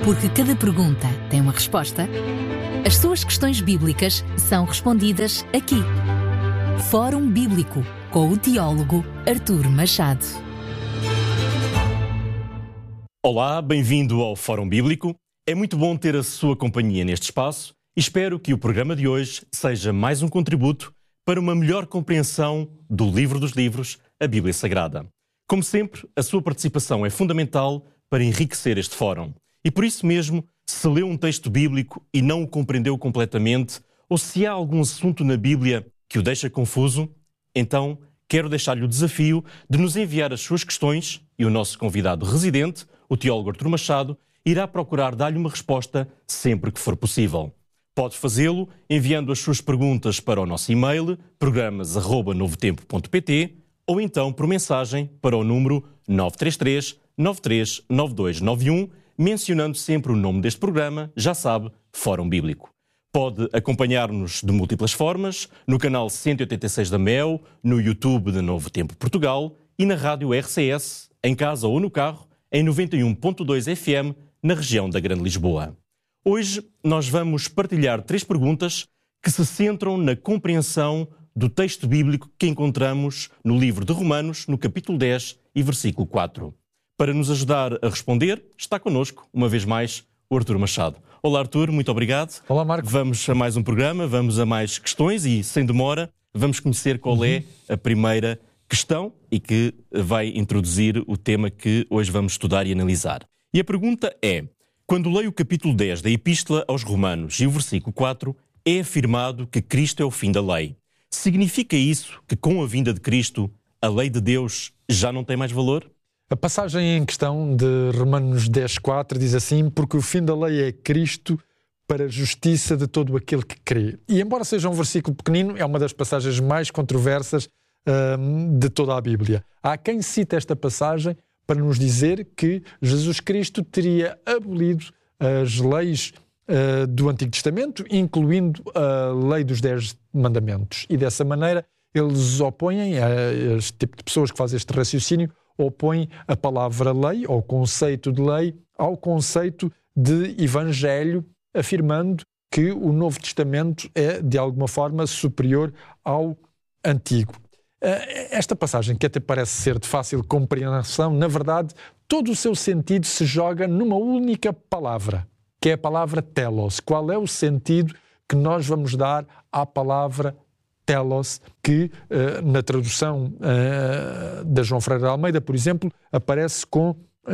Porque cada pergunta tem uma resposta, as suas questões bíblicas são respondidas aqui. Fórum Bíblico, com o teólogo Artur Machado. Olá, bem-vindo ao Fórum Bíblico. É muito bom ter a sua companhia neste espaço e espero que o programa de hoje seja mais um contributo para uma melhor compreensão do livro dos livros, a Bíblia Sagrada. Como sempre, a sua participação é fundamental para enriquecer este fórum. E por isso mesmo, se leu um texto bíblico e não o compreendeu completamente, ou se há algum assunto na Bíblia que o deixa confuso, então quero deixar-lhe o desafio de nos enviar as suas questões e o nosso convidado residente, o teólogo Artur Machado, irá procurar dar-lhe uma resposta sempre que for possível. Pode fazê-lo enviando as suas perguntas para o nosso e-mail, programas@novotempo.pt, ou então por mensagem para o número 933 93 9291, mencionando sempre o nome deste programa, já sabe, Fórum Bíblico. Pode acompanhar-nos de múltiplas formas, no canal 186 da MEL, no YouTube de Novo Tempo Portugal e na rádio RCS, em casa ou no carro, em 91.2 FM, na região da Grande Lisboa. Hoje nós vamos partilhar 3 perguntas que se centram na compreensão do texto bíblico que encontramos no livro de Romanos, no capítulo 10 e versículo 4. Para nos ajudar a responder, está connosco, uma vez mais, o Artur Machado. Olá, Artur, muito obrigado. Olá, Marco. Vamos a mais um programa, vamos a mais questões e, sem demora, vamos conhecer qual é a primeira questão e que vai introduzir o tema que hoje vamos estudar e analisar. E a pergunta é: quando leio o capítulo 10 da Epístola aos Romanos e o versículo 4, é afirmado que Cristo é o fim da lei. Significa isso que, com a vinda de Cristo, a lei de Deus já não tem mais valor? A passagem em questão de Romanos 10.4 diz assim: porque o fim da lei é Cristo para a justiça de todo aquele que crê. E embora seja um versículo pequenino, é uma das passagens mais controversas de toda a Bíblia. Há quem cite esta passagem para nos dizer que Jesus Cristo teria abolido as leis do Antigo Testamento, incluindo a lei dos 10 mandamentos. E dessa maneira eles opõem, este tipo de pessoas que fazem este raciocínio, opõem a palavra lei, ou conceito de lei, ao conceito de evangelho, afirmando que o Novo Testamento é, de alguma forma, superior ao Antigo. Esta passagem, que até parece ser de fácil compreensão, na verdade, todo o seu sentido se joga numa única palavra, que é a palavra telos. Qual é o sentido que nós vamos dar à palavra telos, que na tradução da João Ferreira de Almeida, por exemplo, aparece com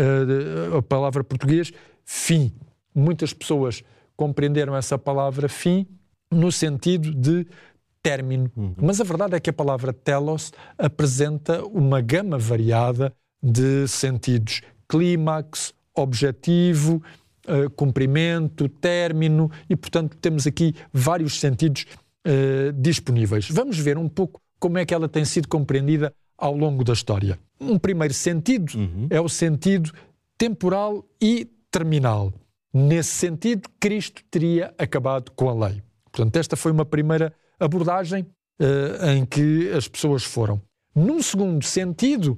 a palavra português fim. Muitas pessoas compreenderam essa palavra fim no sentido de término. Mas a verdade é que a palavra telos apresenta uma gama variada de sentidos: clímax, objetivo, cumprimento, término, e portanto temos aqui vários sentidos disponíveis. Vamos ver um pouco como é que ela tem sido compreendida ao longo da história. Um primeiro sentido é o sentido temporal e terminal. Nesse sentido, Cristo teria acabado com a lei. Portanto, esta foi uma primeira abordagem em que as pessoas foram. Num segundo sentido,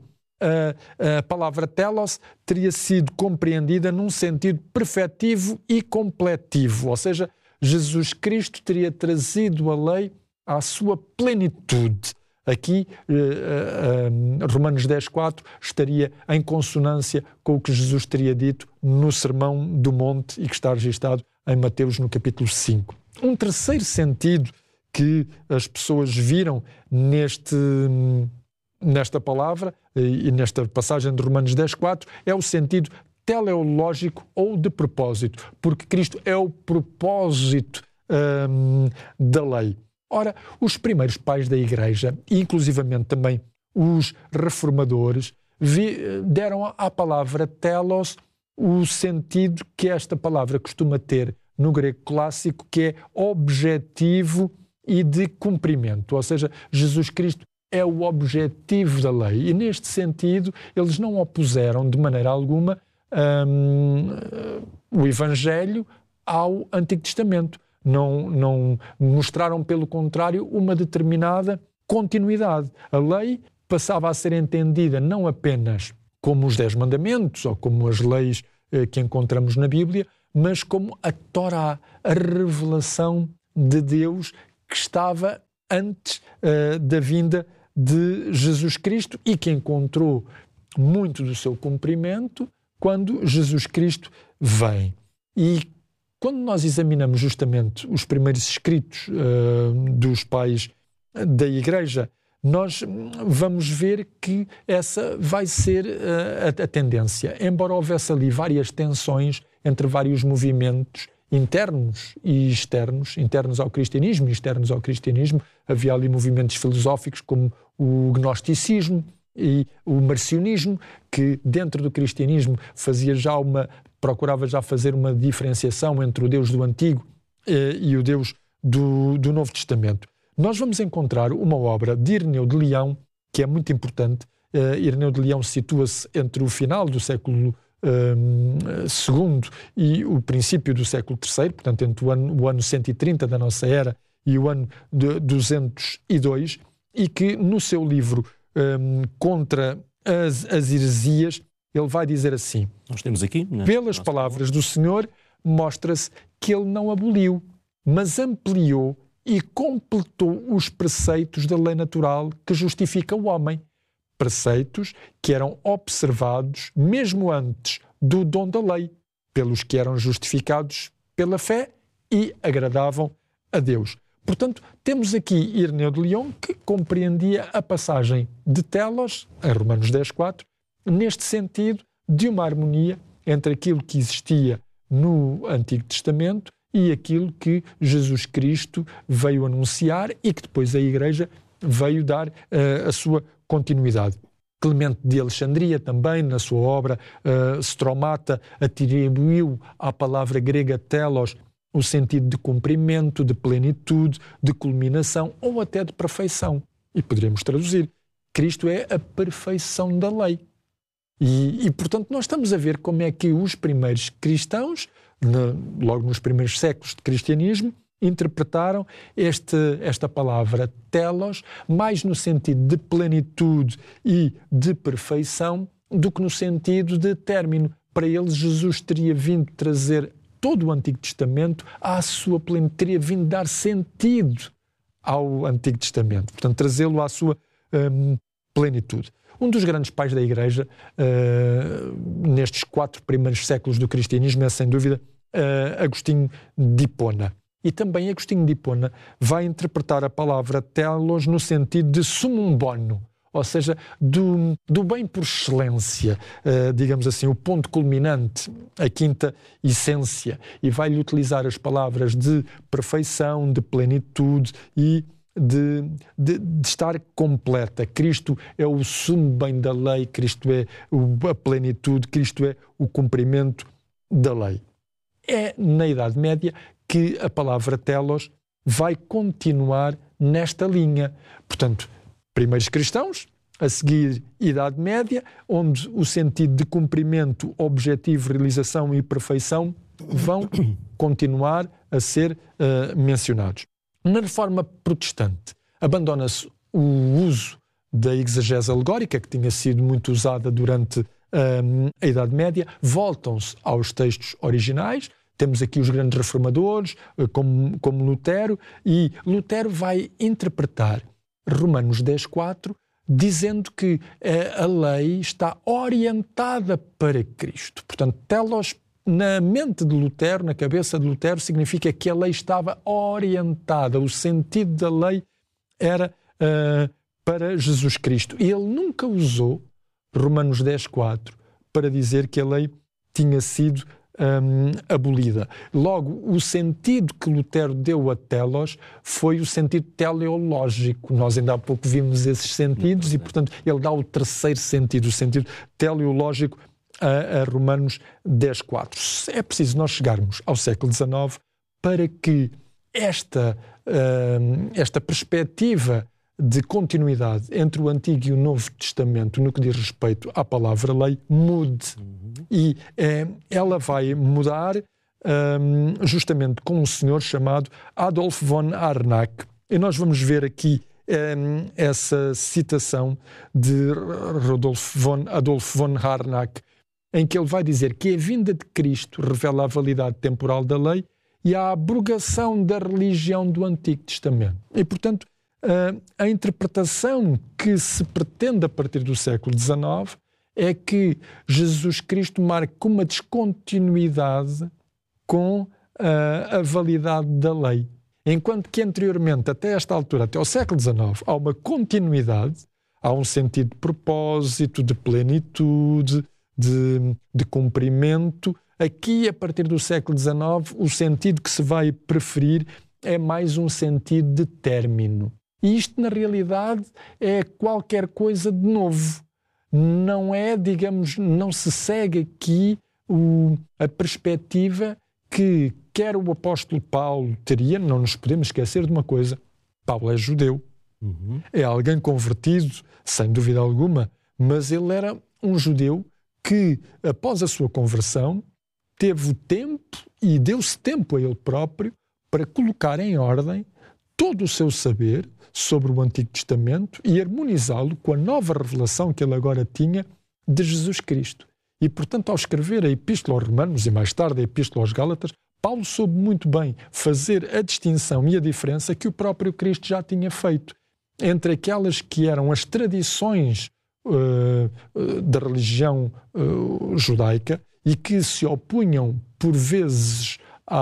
a palavra telos teria sido compreendida num sentido perfetivo e completivo, ou seja, Jesus Cristo teria trazido a lei à sua plenitude. Aqui, Romanos 10.4 estaria em consonância com o que Jesus teria dito no Sermão do Monte e que está registado em Mateus no capítulo 5. Um terceiro sentido que as pessoas viram nesta palavra e nesta passagem de Romanos 10.4 é o sentido teleológico ou de propósito, porque Cristo é o propósito da lei. Ora, os primeiros pais da Igreja, e inclusivamente também os reformadores, deram à palavra telos o sentido que esta palavra costuma ter no grego clássico, que é objetivo e de cumprimento, ou seja, Jesus Cristo é o objetivo da lei. E neste sentido, eles não opuseram de maneira alguma o Evangelho ao Antigo Testamento. Não mostraram, pelo contrário, uma determinada continuidade. A lei passava a ser entendida não apenas como os 10 mandamentos ou como as leis que encontramos na Bíblia, mas como a Torá, a revelação de Deus que estava antes da vinda de Jesus Cristo e que encontrou muito do seu cumprimento quando Jesus Cristo vem. E quando nós examinamos justamente os primeiros escritos dos pais da Igreja, nós vamos ver que essa vai ser a tendência. Embora houvesse ali várias tensões entre vários movimentos internos e externos, internos ao cristianismo e externos ao cristianismo, havia ali movimentos filosóficos como o gnosticismo e o marcionismo, que dentro do cristianismo procurava já fazer uma diferenciação entre o Deus do Antigo e o Deus do Novo Testamento. Nós vamos encontrar uma obra de Ireneu de Leão, que é muito importante. Ireneu de Leão situa-se entre o final do século II e o princípio do século III, portanto, entre o ano 130 da nossa era e o ano 202, e que no seu livro Contra as heresias, ele vai dizer assim: nós temos aqui, né? Pelas palavras do Senhor, mostra-se que ele não aboliu, mas ampliou e completou os preceitos da lei natural que justifica o homem. Preceitos que eram observados mesmo antes do dom da lei, pelos que eram justificados pela fé e agradavam a Deus. Portanto, temos aqui Ireneu de Leão, que compreendia a passagem de Telos, em Romanos 10:4, neste sentido de uma harmonia entre aquilo que existia no Antigo Testamento e aquilo que Jesus Cristo veio anunciar e que depois a Igreja veio dar a sua continuidade. Clemente de Alexandria também, na sua obra Stromata, atribuiu à palavra grega telos o sentido de cumprimento, de plenitude, de culminação ou até de perfeição. E poderíamos traduzir: Cristo é a perfeição da lei. E, portanto, nós estamos a ver como é que os primeiros cristãos, logo nos primeiros séculos de cristianismo, interpretaram esta palavra telos mais no sentido de plenitude e de perfeição do que no sentido de término. Para eles, Jesus teria vindo trazer todo o Antigo Testamento à sua plenitude, teria vindo dar sentido ao Antigo Testamento, portanto, trazê-lo à sua plenitude. Um dos grandes pais da Igreja, nestes 4 primeiros séculos do cristianismo, é sem dúvida Agostinho de Hipona. E também Agostinho de Hipona vai interpretar a palavra telos no sentido de summum bono, ou seja, do bem por excelência, digamos assim, o ponto culminante, a quinta essência, e vai-lhe utilizar as palavras de perfeição, de plenitude e de estar completa. Cristo é o sumo bem da lei, Cristo é a plenitude, Cristo é o cumprimento da lei. É na Idade Média que a palavra telos vai continuar nesta linha. Portanto, primeiros cristãos, a seguir Idade Média, onde o sentido de cumprimento, objetivo, realização e perfeição vão continuar a ser mencionados. Na Reforma Protestante, abandona-se o uso da exegese alegórica, que tinha sido muito usada durante a Idade Média, voltam-se aos textos originais. Temos aqui os grandes reformadores, como Lutero, e Lutero vai interpretar Romanos 10:4, dizendo que a lei está orientada para Cristo. Portanto, telos, na mente de Lutero, na cabeça de Lutero, significa que a lei estava orientada, o sentido da lei era para Jesus Cristo. E ele nunca usou Romanos 10:4 para dizer que a lei tinha sido abolida. Logo, o sentido que Lutero deu a telos foi o sentido teleológico. Nós ainda há pouco vimos esses sentidos e, portanto, ele dá o terceiro sentido, o sentido teleológico a Romanos 10:4. É preciso nós chegarmos ao século XIX para que esta perspectiva de continuidade entre o Antigo e o Novo Testamento no que diz respeito à palavra lei mude. E ela vai mudar justamente com um senhor chamado Adolf von Harnack. E nós vamos ver aqui essa citação de Adolf von Harnack em que ele vai dizer que a vinda de Cristo revela a validade temporal da lei e a abrogação da religião do Antigo Testamento. E, portanto, a interpretação que se pretende a partir do século XIX é que Jesus Cristo marca uma descontinuidade com a validade da lei. Enquanto que anteriormente, até esta altura, até ao século XIX, há uma continuidade, há um sentido de propósito, de plenitude, de cumprimento. Aqui, a partir do século XIX, o sentido que se vai preferir é mais um sentido de término. E isto, na realidade, é qualquer coisa de novo. Não é, digamos, não se segue aqui a perspectiva que quer o apóstolo Paulo teria. Não nos podemos esquecer de uma coisa: Paulo é judeu, é alguém convertido, sem dúvida alguma, mas ele era um judeu que, após a sua conversão, teve o tempo e deu-se tempo a ele próprio para colocar em ordem todo o seu saber sobre o Antigo Testamento e harmonizá-lo com a nova revelação que ele agora tinha de Jesus Cristo. E, portanto, ao escrever a Epístola aos Romanos e mais tarde a Epístola aos Gálatas, Paulo soube muito bem fazer a distinção e a diferença que o próprio Cristo já tinha feito entre aquelas que eram as tradições da religião judaica e que se opunham, por vezes,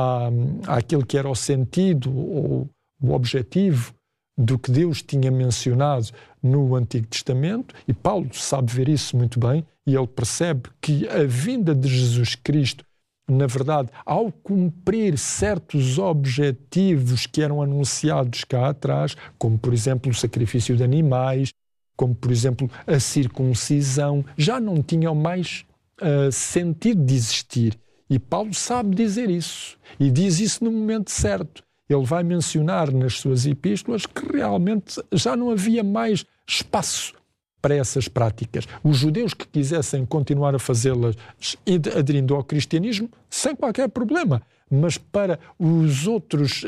àquele que era o sentido ou o objetivo do que Deus tinha mencionado no Antigo Testamento, e Paulo sabe ver isso muito bem, e ele percebe que a vinda de Jesus Cristo, na verdade, ao cumprir certos objetivos que eram anunciados cá atrás, como, por exemplo, o sacrifício de animais, como, por exemplo, a circuncisão, já não tinham mais sentido de existir. E Paulo sabe dizer isso, e diz isso no momento certo. Ele vai mencionar nas suas epístolas que realmente já não havia mais espaço para essas práticas. Os judeus que quisessem continuar a fazê-las aderindo ao cristianismo, sem qualquer problema. Mas para os outros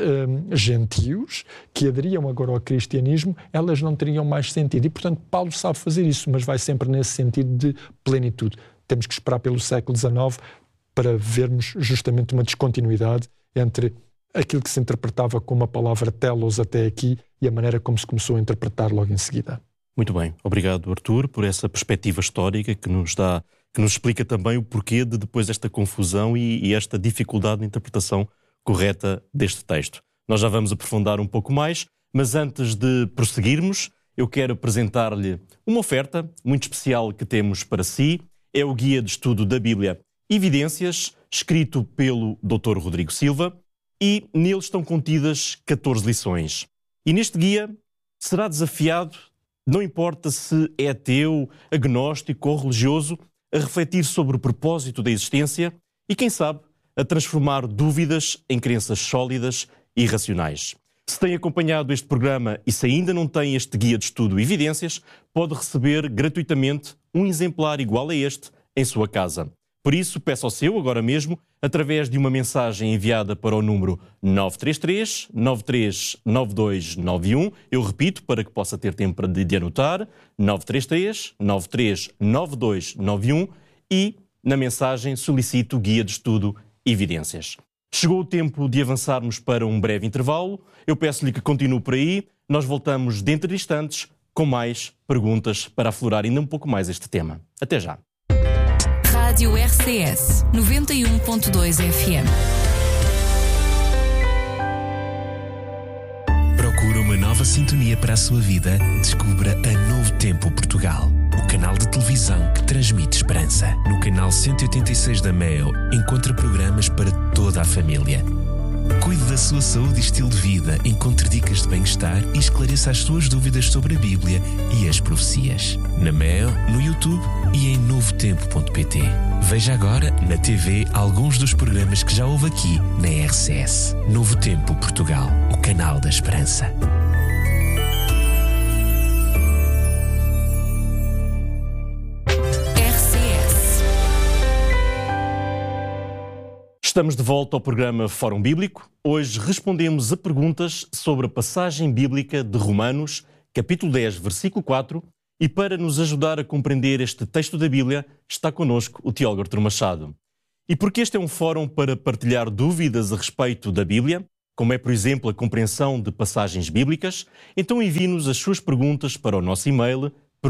gentios que aderiam agora ao cristianismo, elas não teriam mais sentido. E, portanto, Paulo sabe fazer isso, mas vai sempre nesse sentido de plenitude. Temos que esperar pelo século XIX para vermos justamente uma descontinuidade entre aquilo que se interpretava como a palavra telos até aqui e a maneira como se começou a interpretar logo em seguida. Muito bem. Obrigado, Artur, por essa perspectiva histórica que nos explica também o porquê de depois esta confusão e esta dificuldade de interpretação correta deste texto. Nós já vamos aprofundar um pouco mais, mas antes de prosseguirmos, eu quero apresentar-lhe uma oferta muito especial que temos para si. É o Guia de Estudo da Bíblia Evidências, escrito pelo Dr. Rodrigo Silva, e nele estão contidas 14 lições. E neste guia será desafiado, não importa se é ateu, agnóstico ou religioso, a refletir sobre o propósito da existência e, quem sabe, a transformar dúvidas em crenças sólidas e racionais. Se tem acompanhado este programa e se ainda não tem este guia de estudo Evidências, pode receber gratuitamente um exemplar igual a este em sua casa. Por isso, peça o seu agora mesmo, através de uma mensagem enviada para o número 933 939291. Eu repito, para que possa ter tempo de anotar, 933 939291, e na mensagem solicito o Guia de Estudo Evidências. Chegou o tempo de avançarmos para um breve intervalo. Eu peço-lhe que continue por aí. Nós voltamos dentro de instantes com mais perguntas para aflorar ainda um pouco mais este tema. Até já. Rádio RCS 91.2 FM. Procura uma nova sintonia para a sua vida? Descubra a Novo Tempo Portugal, o canal de televisão que transmite esperança. No canal 186 da MEO, encontra programas para toda a família. Cuide da sua saúde e estilo de vida, encontre dicas de bem-estar e esclareça as suas dúvidas sobre a Bíblia e as profecias. Na MEO, no YouTube e em novotempo.pt. Veja agora na TV alguns dos programas que já houve aqui na RCS. Novo Tempo Portugal, o canal da esperança. Estamos de volta ao programa Fórum Bíblico. Hoje respondemos a perguntas sobre a passagem bíblica de Romanos, capítulo 10, versículo 4, E para nos ajudar a compreender este texto da Bíblia, está connosco o teólogo Artur Machado. E porque este é um fórum para partilhar dúvidas a respeito da Bíblia, como é, por exemplo, a compreensão de passagens bíblicas, então envie-nos as suas perguntas para o nosso e-mail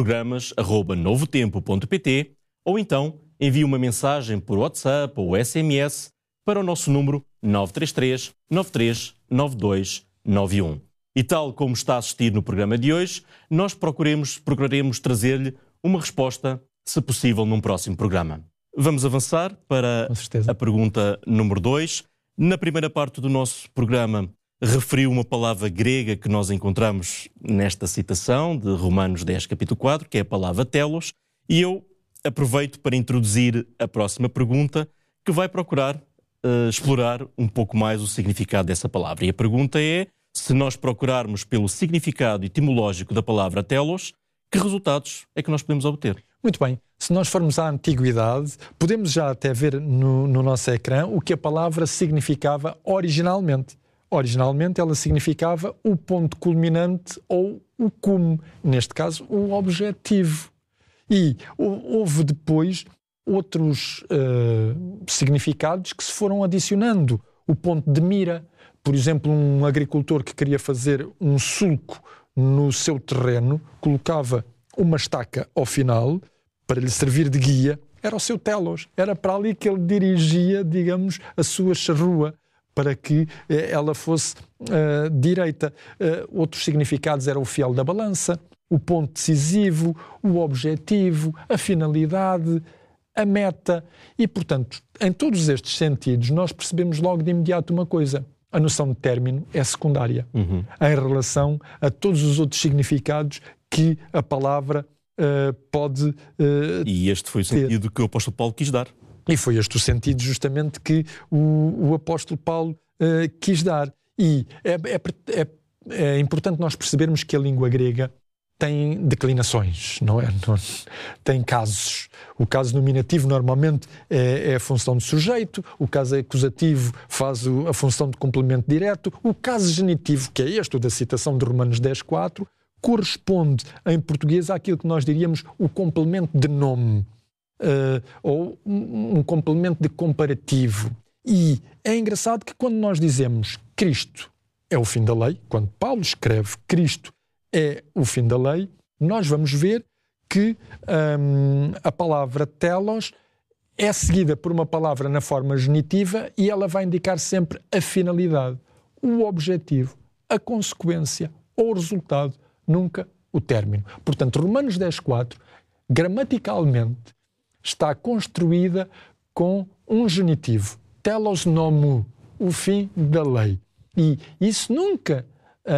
programas@novotempo.pt ou então envie uma mensagem por WhatsApp ou SMS para o nosso número 933 93 92 91. E tal como está a assistir no programa de hoje, nós procuraremos trazer-lhe uma resposta, se possível, num próximo programa. Vamos avançar para a pergunta número 2. Na primeira parte do nosso programa, referiu uma palavra grega que nós encontramos nesta citação de Romanos 10, capítulo 4, que é a palavra telos, e eu aproveito para introduzir a próxima pergunta, que vai procurar explorar um pouco mais o significado dessa palavra. E a pergunta é: se nós procurarmos pelo significado etimológico da palavra telos, que resultados é que nós podemos obter? Muito bem. Se nós formos à antiguidade, podemos já até ver no nosso ecrã o que a palavra significava originalmente. Originalmente ela significava o ponto culminante ou o cume, neste caso o objetivo. E houve depois outros significados que se foram adicionando. O ponto de mira. Por exemplo, um agricultor que queria fazer um sulco no seu terreno, colocava uma estaca ao final para lhe servir de guia, era o seu telos. Era para ali que ele dirigia, digamos, a sua charrua, para que ela fosse direita. Outros significados eram o fiel da balança, o ponto decisivo, o objetivo, a finalidade, a meta. E, portanto, em todos estes sentidos, nós percebemos logo de imediato uma coisa: a noção de término é secundária em relação a todos os outros significados que a palavra pode E este foi o sentido que o apóstolo Paulo quis dar. E foi este o sentido justamente que o apóstolo Paulo quis dar. E é importante nós percebermos que a língua grega tem declinações, não é? Tem casos. O caso nominativo normalmente é a função de sujeito, o caso acusativo faz a função de complemento direto, o caso genitivo, que é este, o da citação de Romanos 10, 4, corresponde em português àquilo que nós diríamos o complemento de nome, ou um complemento de comparativo. E é engraçado que quando nós dizemos Cristo é o fim da lei, quando Paulo escreve Cristo é o fim da lei, nós vamos ver que a palavra telos é seguida por uma palavra na forma genitiva e ela vai indicar sempre a finalidade, o objetivo, a consequência ou o resultado, nunca o término. Portanto, Romanos 10.4, gramaticalmente, está construída com um genitivo, telos nomu, o fim da lei. E isso nunca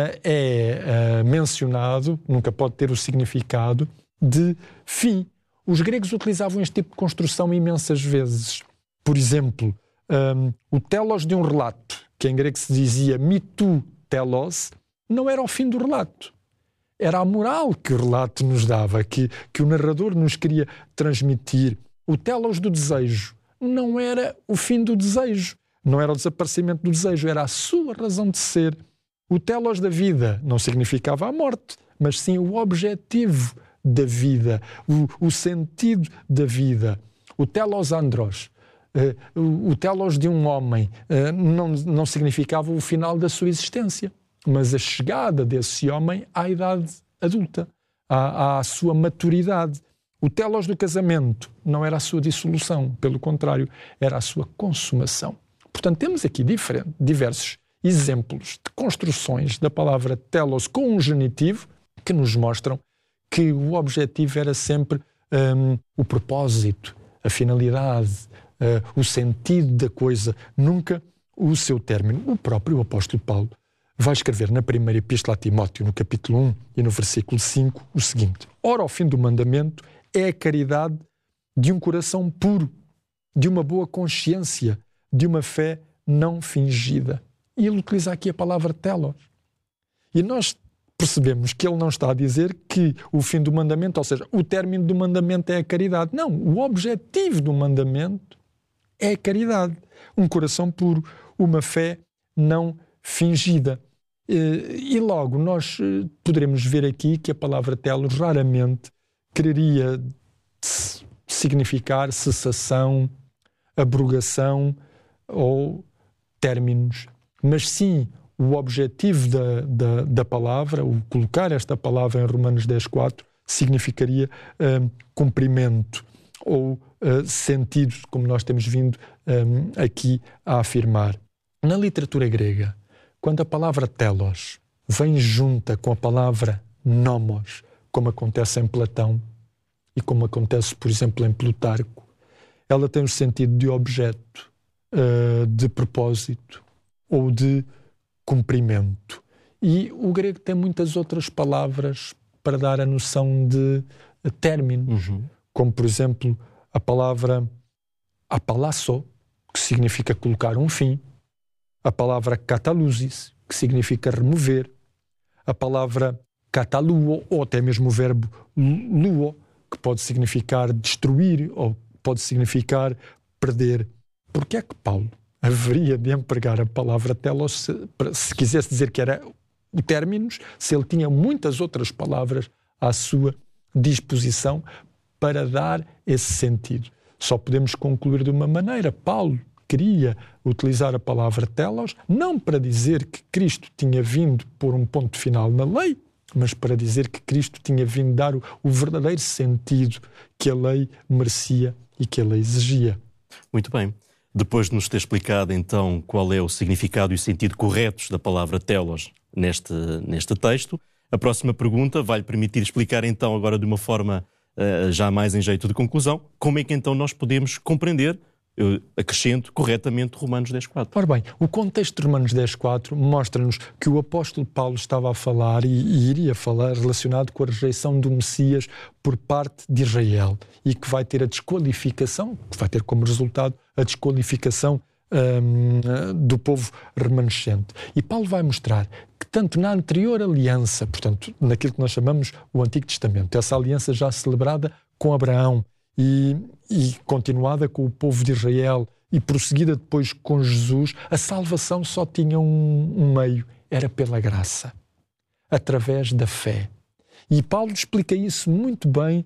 é mencionado, nunca pode ter o significado de fim. Os gregos utilizavam este tipo de construção imensas vezes. Por exemplo, o telos de um relato, que em grego se dizia mitu telos, não era o fim do relato. Era a moral que o relato nos dava, que o narrador nos queria transmitir. O telos do desejo não era o fim do desejo, não era o desaparecimento do desejo, era a sua razão de ser. O telos da vida não significava a morte, mas sim o objetivo da vida, o sentido da vida. O telos andros, o telos de um homem, não significava o final da sua existência, mas a chegada desse homem à idade adulta, à sua maturidade. O telos do casamento não era a sua dissolução, pelo contrário, era a sua consumação. Portanto, temos aqui diversos exemplos de construções da palavra telos com um genitivo que nos mostram que o objetivo era sempre o propósito, a finalidade, o sentido da coisa, nunca o seu término. O próprio apóstolo Paulo vai escrever na primeira epístola a Timóteo, no capítulo 1 e no versículo 5, o seguinte: ora, o fim do mandamento é a caridade de um coração puro, de uma boa consciência, de uma fé não fingida. E ele utiliza aqui a palavra telos. E nós percebemos que ele não está a dizer que o fim do mandamento, ou seja, o término do mandamento é a caridade. Não, o objetivo do mandamento é a caridade. Um coração puro, uma fé não fingida. E logo nós poderemos ver aqui que a palavra telos raramente quereria significar cessação, abrogação ou términos, mas sim o objetivo da palavra, o colocar esta palavra em Romanos 10:4, significaria cumprimento ou sentido, como nós temos vindo aqui a afirmar. Na literatura grega, quando a palavra telos vem junta com a palavra nomos, como acontece em Platão e como acontece, por exemplo, em Plutarco, ela tem o sentido de objeto, de propósito ou de cumprimento. E o grego tem muitas outras palavras para dar a noção de términos, como, por exemplo, a palavra apalasso, que significa colocar um fim, a palavra katalusis, que significa remover, a palavra kataluo, ou até mesmo o verbo luo, que pode significar destruir ou pode significar perder. Porquê é que Paulo haveria de empregar a palavra telos se quisesse dizer que era o términos, se ele tinha muitas outras palavras à sua disposição para dar esse sentido? Só podemos concluir de uma maneira. Paulo queria utilizar a palavra telos não para dizer que Cristo tinha vindo pôr um ponto final na lei, mas para dizer que Cristo tinha vindo dar o verdadeiro sentido que a lei merecia e que a lei exigia. Muito bem. Depois de nos ter explicado, então, qual é o significado e o sentido corretos da palavra telos neste texto, a próxima pergunta vai-lhe permitir explicar, então, agora de uma forma já mais em jeito de conclusão, como é que, então, nós podemos compreender, eu acrescento, corretamente Romanos 10:4. Ora bem, o contexto de Romanos 10:4 mostra-nos que o apóstolo Paulo estava a falar e iria falar relacionado com a rejeição do Messias por parte de Israel e que vai ter a desqualificação, que vai ter como resultado a desqualificação do povo remanescente. E Paulo vai mostrar que tanto na anterior aliança, portanto, naquilo que nós chamamos o Antigo Testamento, essa aliança já celebrada com Abraão e continuada com o povo de Israel e prosseguida depois com Jesus, a salvação só tinha um meio, era pela graça, através da fé. E Paulo explica isso muito bem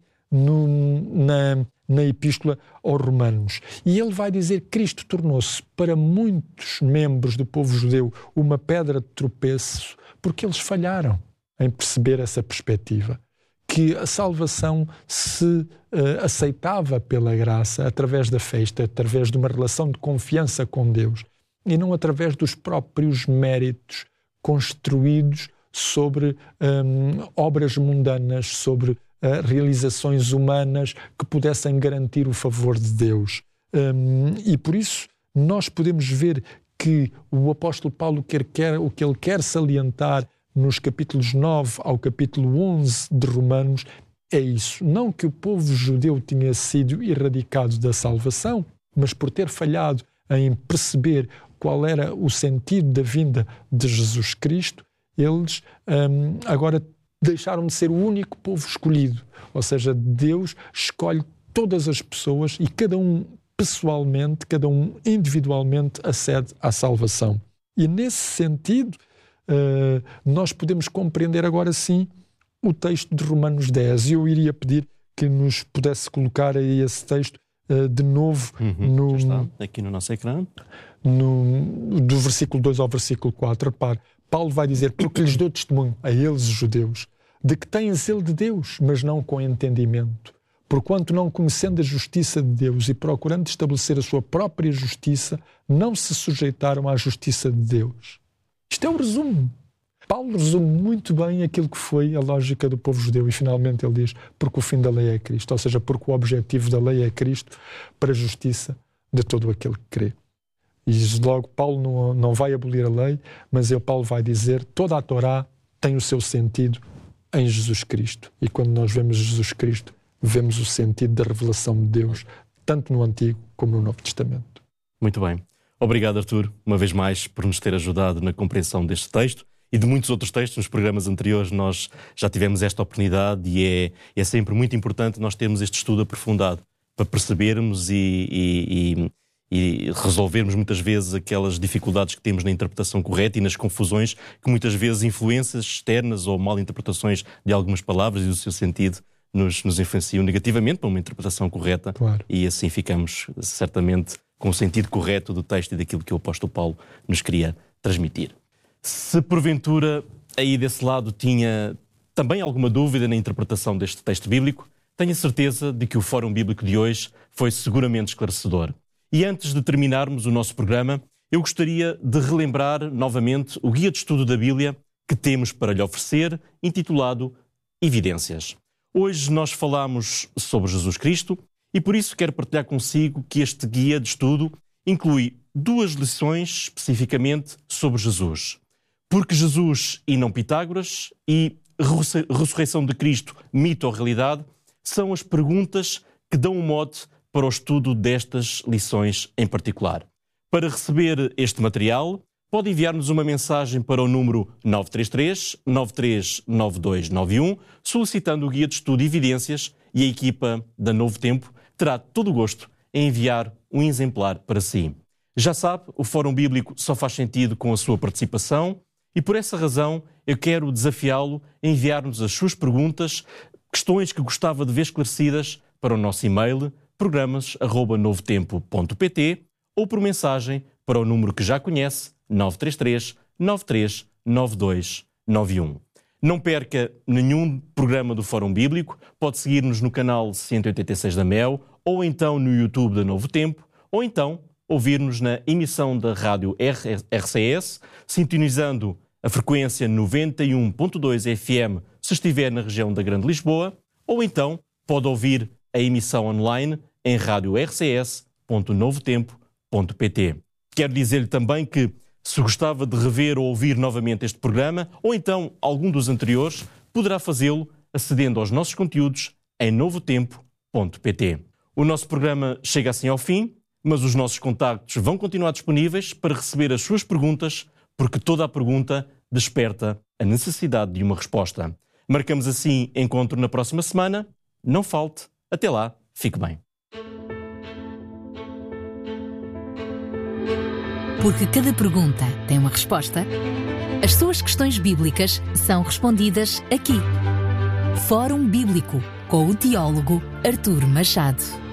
na Epístola aos Romanos. E ele vai dizer que Cristo tornou-se para muitos membros do povo judeu uma pedra de tropeço porque eles falharam em perceber essa perspectiva. Que a salvação se aceitava pela graça através da fé, através de uma relação de confiança com Deus e não através dos próprios méritos construídos sobre obras mundanas, sobre realizações humanas que pudessem garantir o favor de Deus. E por isso nós podemos ver que o apóstolo Paulo o que ele quer salientar nos capítulos 9 ao capítulo 11 de Romanos é isso. Não que o povo judeu tinha sido erradicado da salvação, mas por ter falhado em perceber qual era o sentido da vinda de Jesus Cristo, eles agora deixaram de ser o único povo escolhido. Ou seja, Deus escolhe todas as pessoas e cada um pessoalmente, cada um individualmente acede à salvação. E nesse sentido, nós podemos compreender agora sim o texto de Romanos 10. E eu iria pedir que nos pudesse colocar aí esse texto de novo está aqui no nosso ecrã. Do versículo 2 ao versículo 4. Repare, Paulo vai dizer: porque lhes dou testemunho a eles, os judeus, de que têm zelo de Deus, mas não com entendimento. Porquanto não conhecendo a justiça de Deus e procurando estabelecer a sua própria justiça, não se sujeitaram à justiça de Deus. Isto é o resumo. Paulo resume muito bem aquilo que foi a lógica do povo judeu e finalmente ele diz: porque o fim da lei é Cristo, ou seja, porque o objetivo da lei é Cristo para a justiça de todo aquele que crê. E logo Paulo não vai abolir a lei, mas Paulo vai dizer: toda a Torá tem o seu sentido em Jesus Cristo. E quando nós vemos Jesus Cristo, vemos o sentido da revelação de Deus, tanto no Antigo como no Novo Testamento. Muito bem. Obrigado, Artur, uma vez mais, por nos ter ajudado na compreensão deste texto e de muitos outros textos. Nos programas anteriores nós já tivemos esta oportunidade e é sempre muito importante nós termos este estudo aprofundado para percebermos e resolvermos muitas vezes aquelas dificuldades que temos na interpretação correta e nas confusões que muitas vezes influências externas ou mal interpretações de algumas palavras e do seu sentido nos influenciam negativamente para uma interpretação correta. Claro. E assim ficamos certamente com o sentido correto do texto e daquilo que o apóstolo Paulo nos queria transmitir. Se porventura aí desse lado tinha também alguma dúvida na interpretação deste texto bíblico, tenho a certeza de que o Fórum Bíblico de hoje foi seguramente esclarecedor. E antes de terminarmos o nosso programa, eu gostaria de relembrar novamente o guia de estudo da Bíblia que temos para lhe oferecer, intitulado Evidências. Hoje nós falamos sobre Jesus Cristo e por isso quero partilhar consigo que este guia de estudo inclui 2 lições especificamente sobre Jesus. Porque Jesus e não Pitágoras e ressurreição de Cristo, mito ou realidade, são as perguntas que dão um mote para o estudo destas lições em particular. Para receber este material, pode enviar-nos uma mensagem para o número 933-939291, solicitando o guia de estudo Evidências, e a equipa da Novo Tempo terá todo o gosto em enviar um exemplar para si. Já sabe, o Fórum Bíblico só faz sentido com a sua participação e por essa razão eu quero desafiá-lo a enviar-nos as suas perguntas, questões que gostava de ver esclarecidas para o nosso e-mail programas@novotempo.pt ou por mensagem para o número que já conhece, 933 93 9291. Não perca nenhum programa do Fórum Bíblico, pode seguir-nos no canal 186 da MEL, ou então no YouTube da Novo Tempo, ou então ouvir-nos na emissão da rádio RCS, sintonizando a frequência 91.2 FM se estiver na região da Grande Lisboa, ou então pode ouvir a emissão online em radiorcs.novotempo.pt. Quero dizer-lhe também que, se gostava de rever ou ouvir novamente este programa, ou então algum dos anteriores, poderá fazê-lo acedendo aos nossos conteúdos em novotempo.pt. O nosso programa chega assim ao fim, mas os nossos contactos vão continuar disponíveis para receber as suas perguntas, porque toda a pergunta desperta a necessidade de uma resposta. Marcamos assim encontro na próxima semana. Não falte. Até lá. Fique bem. Porque cada pergunta tem uma resposta, as suas questões bíblicas são respondidas aqui. Fórum Bíblico, com o teólogo Artur Machado.